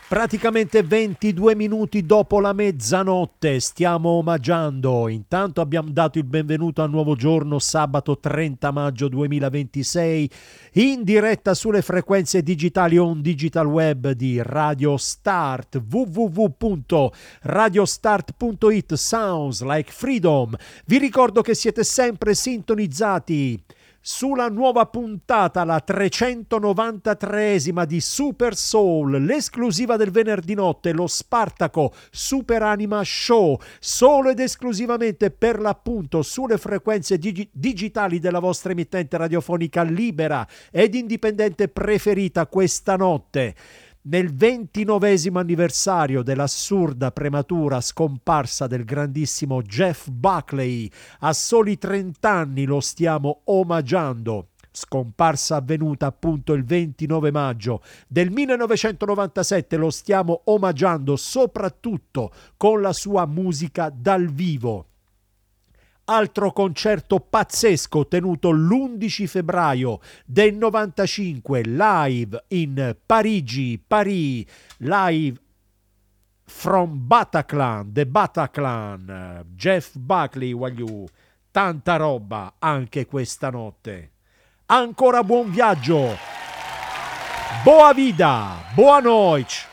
Praticamente 22 minuti dopo la mezzanotte stiamo omaggiando. Intanto abbiamo dato il benvenuto al nuovo giorno, sabato 30 maggio 2026, in diretta sulle frequenze digitali on digital web di Radio Start, www.radiostart.it. Sounds like freedom. Vi ricordo che siete sempre sintonizzati sulla nuova puntata, la 393esima di Super Soul, l'esclusiva del venerdì notte, lo Spartaco Super Anima Show, solo ed esclusivamente per l'appunto sulle frequenze digitali della vostra emittente radiofonica libera ed indipendente preferita questa notte. Nel 29esimo anniversario dell'assurda prematura scomparsa del grandissimo Jeff Buckley, a soli 30 anni lo stiamo omaggiando. Scomparsa avvenuta appunto il 29 maggio del 1997, lo stiamo omaggiando soprattutto con la sua musica dal vivo. Altro concerto pazzesco tenuto l'11 febbraio del 95 live in Parigi, Paris, live from Bataclan, The Bataclan, Jeff Buckley, voglio tanta roba anche questa notte. Ancora buon viaggio, boa vida, boa noite.